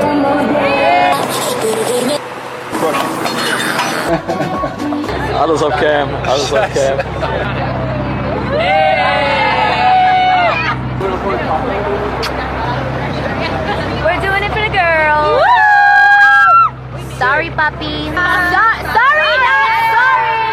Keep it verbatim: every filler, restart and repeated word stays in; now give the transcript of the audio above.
Alles auf Cam, alles auf Cam. We're doing it for the girls. Sorry, puppy.